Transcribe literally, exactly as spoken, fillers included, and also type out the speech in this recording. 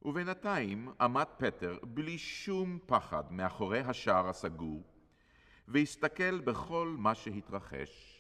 ובינתיים עמד פטר בלי שום פחד מאחורי השער הסגור, והסתכל בכל מה שהתרחש.